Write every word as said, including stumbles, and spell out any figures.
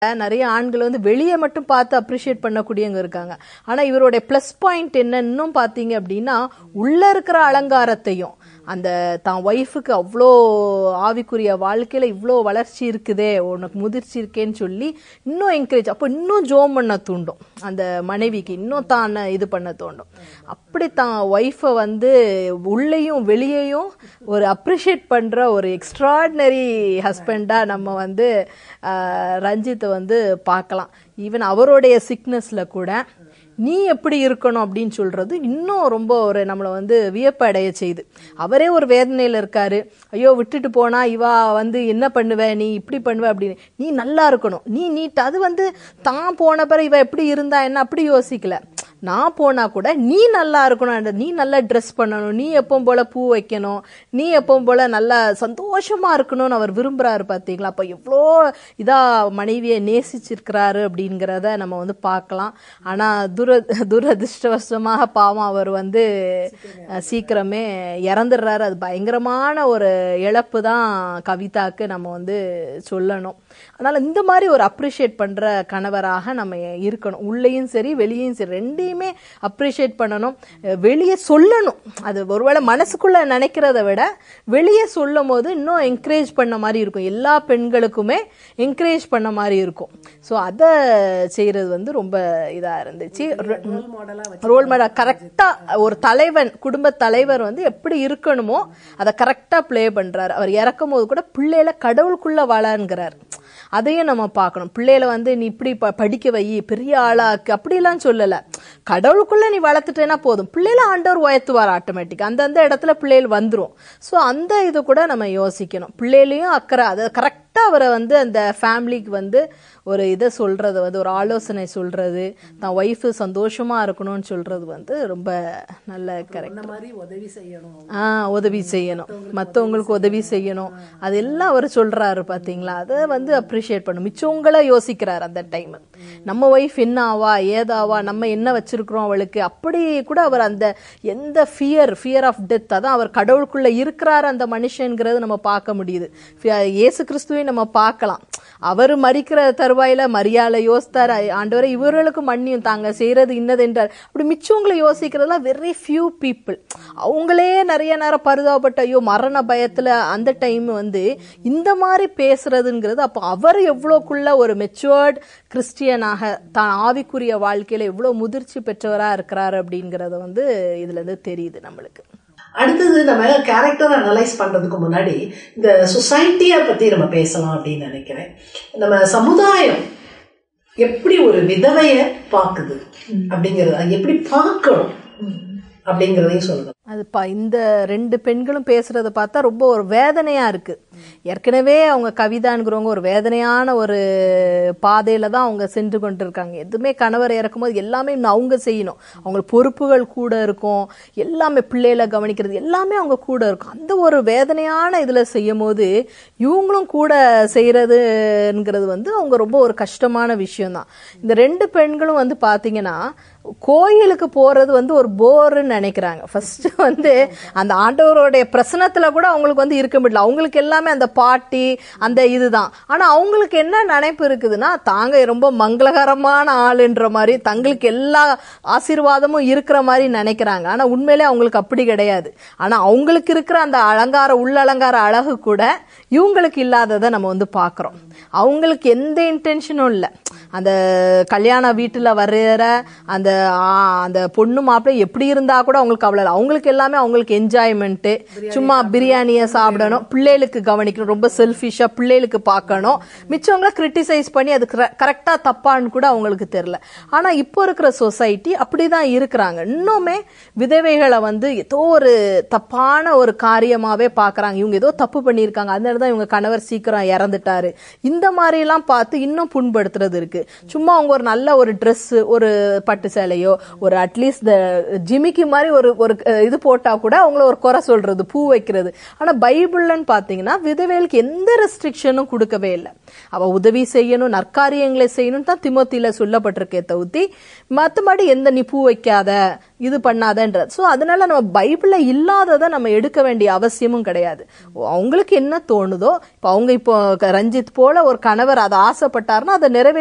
நிறைய ஆண்கள் வந்து வெளியே மட்டும் பார்த்து அப்ரிஷியேட் பண்ணக்கூடியவங்க இருக்காங்க. ஆனா இவருடைய பிளஸ் பாயிண்ட் என்ன இன்னும் பாத்தீங்க அப்படின்னா, உள்ள இருக்கிற அலங்காரத்தையும் அந்த தான் ஒய்ஃபுக்கு அவ்வளோ ஆவிக்குரிய வாழ்க்கையில இவ்வளோ வளர்ச்சி இருக்குதே, உனக்கு முதிர்ச்சி இருக்கேன்னு சொல்லி இன்னும் என்கரேஜ், அப்போ இன்னும் ஜோம் பண்ண தூண்டும் அந்த மனைவிக்கு, இன்னும் தான் இது பண்ண தூண்டும். அப்படி தான் ஒய்ஃபை வந்து உள்ளேயும் வெளியேயும் ஒரு அப்ரிஷியேட் பண்ற ஒரு எக்ஸ்ட்ராடினரி ஹஸ்பண்டா நம்ம வந்து ரஞ்சித்தை வந்து பார்க்கலாம். ஈவன் அவருடைய சிக்னஸ்ல கூட நீ எப்படி இருக்கணும் அப்படின்னு சொல்றது இன்னும் ரொம்ப ஒரு நம்மளை வந்து வியப்படைய செய்யுது. அவரே ஒரு வேதனையில இருக்காரு, ஐயோ விட்டுட்டு போனா இவா வந்து என்ன பண்ணுவ, நீ இப்படி பண்ணுவ அப்படின்னு. நீ நல்லா இருக்கணும், நீ நீட், அது வந்து தான் போன பிறகு இவ எப்படி இருந்தா என்ன அப்படி யோசிக்கல. நான் போனா கூட நீ நல்லா இருக்கணும், நீ நல்லா ட்ரெஸ் பண்ணணும், நீ எப்பவும் போல பூ வைக்கணும், நீ எப்பவும் போல நல்லா சந்தோஷமா இருக்கணும்னு அவர் விரும்புறாரு. பாத்தீங்களா? அப்ப எவ்வளோ இதா மனைவியை நேசிச்சிருக்கிறாரு அப்படிங்கிறத நம்ம வந்து பார்க்கலாம். ஆனா துர துரதிருஷ்டவசமாக பாவம் அவர் வந்து சீக்கிரமே இறந்துடுறாரு. அது பயங்கரமான ஒரு இழப்பு தான் கவிதாக்கு நம்ம வந்து சொல்லணும். அதனால இந்த மாதிரி ஒரு அப்ரிஷியேட் பண்ற கணவராக நம்ம இருக்கணும். உள்ளேயும் சரி வெளியும் சரி ரெண்டையுமே அப்ரிஷியேட் பண்ணணும், வெளியே சொல்லணும். அது ஒருவேளை மனசுக்குள்ள நினைக்கிறத விட வெளியே சொல்லும் போது இன்னும் என்கரேஜ் பண்ண மாதிரி இருக்கும், எல்லா பெண்களுக்குமே என்கரேஜ் பண்ண மாதிரி இருக்கும். ஸோ அதை செய்யறது வந்து ரொம்ப இதா இருந்துச்சு. ரோல் மாடல் கரெக்டா ஒரு தலைவன், குடும்ப தலைவர் வந்து எப்படி இருக்கணுமோ அதை கரெக்டா பிளே பண்றாரு. அவர் இறக்கும் போது கூட பிள்ளைகளை கடவுளுக்குள்ள வாழான்கிறார். அதையும் நம்ம பார்க்கணும். பிள்ளைகளை வந்து நீ இப்படி படிக்க வை, பெரிய ஆளாக்கு அப்படிலாம் சொல்லல. கடவுளுக்குள்ள நீ வளர்த்துட்டேன்னா போதும், பிள்ளைகளை ஆண்டவர் உயர்த்துவார் ஆட்டோமேட்டிக், அந்தந்த இடத்துல பிள்ளைகள் வந்துடும். ஸோ அந்த இது கூட நம்ம யோசிக்கணும். பிள்ளைகளையும் அக்கறை, அதை கரெக்டா அவரை வந்து அந்த ஃபேமிலிக்கு வந்து ஒரு இதை சொல்றது வந்து ஒரு ஆலோசனை சொல்றது, தான் ஒய்ஃபு சந்தோஷமா இருக்கணும்னு சொல்றது வந்து ரொம்ப நல்ல கரெக்ட். உதவி செய்யணும், ஆஹ் உதவி செய்யணும், மற்றவங்களுக்கு உதவி செய்யணும், அதெல்லாம் அவர் சொல்றாரு. பாத்தீங்களா? அதை வந்து அப்ரிஷியேட் பண்ணும். மிச்சவங்களை யோசிக்கிறார் அந்த டைம். நம்ம ஒய்ஃப் என்ன ஆவா ஏதாவா, நம்ம என்ன வச்சிருக்கிறோம் அவளுக்கு, அப்படி கூட அவர் அந்த எந்த ஃபியர் ஃபியர் ஆஃப் டெத், அதான் அவர் கடவுளுக்குள்ள இருக்கிறார் அந்த மனுஷன்கிறது நம்ம பார்க்க முடியுது. இயேசு கிறிஸ்துவை நம்ம பார்க்கலாம். அவர் மரிக்கிற தருவாயில மரியாதை யோசித்தார், ஆண்டவரை இவர்களுக்கு மன்னியும், தாங்க செய்யறது இன்னது என்றார். அப்படி மிச்சவங்களை யோசிக்கிறதுலாம் வெரி ஃபியூ பீப்புள். அவங்களே நிறைய நேரம் பரிதாபப்பட்ட ஐயோ மரண பயத்துல அந்த டைம் வந்து இந்த மாதிரி பேசுறதுங்கிறது, அப்போ அவர் எவ்வளோக்குள்ள ஒரு மெச்சுவர்ட் கிறிஸ்டியனாக தான் ஆவிக்குரிய வாழ்க்கையில எவ்வளவு முதிர்ச்சி பெற்றவரா இருக்கிறாரு அப்படிங்கறத வந்து இதுல இருந்து தெரியுது நம்மளுக்கு. அடுத்தது நம்ம கேரக்டர் அனலைஸ் பண்றதுக்கு முன்னாடி இந்த சொசைட்டியை பத்தி நம்ம பேசலாம் அப்படின்னு நினைக்கிறேன். நம்ம சமுதாயம் எப்படி ஒரு விதவைய பாக்குது அப்படிங்கறது, எப்படி பார்க்கணும் அப்படிங்கறதையும் சொல்லுங்க. அது இந்த ரெண்டு பெண்களும் பேசுறத பார்த்தா ரொம்ப ஒரு வேதனையா இருக்கு. ஏற்கனவே அவங்க கவிதான்கிறவங்க ஒரு வேதனையான ஒரு பாதையில தான் அவங்க சென்று கொண்டு இருக்காங்க. எதுவுமே கணவர் இறக்கும்போது எல்லாமே அவங்க செய்யணும், அவங்களுக்கு பொறுப்புகள் கூட இருக்கும், எல்லாமே பிள்ளைகளை கவனிக்கிறது எல்லாமே அவங்க கூட இருக்கும். அந்த ஒரு வேதனையான இதுல செய்யும் போது இவங்களும் கூட செய்யறதுங்கிறது வந்து அவங்க ரொம்ப ஒரு கஷ்டமான விஷயம் தான். இந்த ரெண்டு பெண்களும் வந்து பாத்தீங்கன்னா கோயிலுக்கு போறது வந்து ஒரு போர்ன்னு நினைக்கிறாங்க. ஃபர்ஸ்ட் வந்து அந்த ஆண்டவருடைய பிரசனத்துல கூட அவங்களுக்கு வந்து இருக்க முடியல. அவங்களுக்கு எல்லாமே அந்த பாட்டி அந்த இதுதான். ஆனா அவங்களுக்கு என்ன நினைப்பு இருக்குதுன்னா, தாங்க ரொம்ப மங்களகரமான ஆளுன்ற மாதிரி, தங்களுக்கு எல்லா ஆசீர்வாதமும் இருக்கிற மாதிரி நினைக்கிறாங்க. ஆனா உண்மையிலே அவங்களுக்கு அப்படி கிடையாது. ஆனா அவங்களுக்கு இருக்கிற அந்த அலங்கார உள்ள அலங்கார அழகு கூட இவங்களுக்கு இல்லாததை நம்ம வந்து பாக்குறோம். அவங்களுக்கு எந்த இன்டென்ஷனும் இல்லை. அந்த கல்யாண வீட்டுல வர்ற அந்த அந்த பொண்ணு மாப்பிள்ளை எப்படி இருந்தா கூட அவங்களுக்கு அவ்வளவு, அவங்களுக்கு எல்லாமே அவங்களுக்கு என்ஜாய்மெண்ட், சும்மா பிரியாணியை சாப்பிடணும், பிள்ளைகளுக்கு கவனிக்கணும், ரொம்ப செல்ஃபிஷா பிள்ளைகளுக்கு பார்க்கணும், மிச்சவங்களை கிரிட்டிசைஸ் பண்ணி அது கரெக்டா தப்பான்னு கூட அவங்களுக்கு தெரியல. ஆனா இப்போ இருக்கிற சொசைட்டி அப்படிதான் இருக்கிறாங்க. இன்னுமே விதவைகளை வந்து ஏதோ ஒரு தப்பான ஒரு காரியமாவே பாக்குறாங்க. இவங்க ஏதோ தப்பு பண்ணியிருக்காங்க, அதனால தான் இவங்க கணவர் சீக்கிரம் இறந்துட்டாரு, இந்த மாதிரி எல்லாம் பார்த்து இன்னும் புண்படுத்துறது இருக்கு. சும்மா அவங்க ஒரு நல்ல ஒரு ட்ரெஸ், ஒரு பட்டு சேலையோ, ஒரு அட்லீஸ்ட் ஜிமிக்கி மாதிரி ஒரு ஒரு இது போட்டா கூட அவங்கள ஒரு குறை சொல்றது, பூ வைக்கிறது. ஆனா பைபிள்னு பாத்தீங்கன்னா விதவைகளுக்கு எந்த ரெஸ்ட்ரிக்ஷனும் கொடுக்கவே இல்லை. அவ உதவி செய்யணும், நற்காரியங்களை செய்யணும் தான் திமோத்தியில சொல்லப்பட்டிருக்கே தவிர்த்து மற்றபடி எந்த நீ பூ வைக்காத இது பண்ணாதன்றது. ஸோ அதனால நம்ம பைபிள்ல இல்லாததை நம்ம எடுக்க வேண்டிய அவசியமும் கிடையாது. அவங்களுக்கு என்ன தோணுதோ, இப்போ அவங்க இப்போ ரஞ்சித் போல ஒரு கணவர் அதை ஆசைப்பட்டாருன்னா அதை நிறைவேற்ற